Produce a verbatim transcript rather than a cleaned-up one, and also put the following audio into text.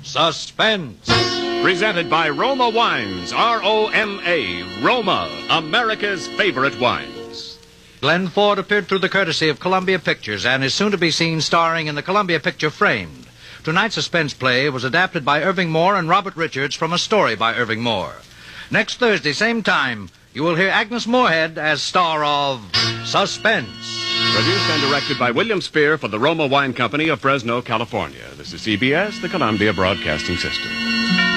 Suspense. Presented by Roma Wines, R O M A, Roma, America's favorite wines. Glenn Ford appeared through the courtesy of Columbia Pictures and is soon to be seen starring in the Columbia picture Framed. Tonight's suspense play was adapted by Irving Moore and Robert Richards from a story by Irving Moore. Next Thursday, same time, you will hear Agnes Moorehead as star of Suspense. Produced and directed by William Spear for the Roma Wine Company of Fresno, California. This is C B S, the Columbia Broadcasting System.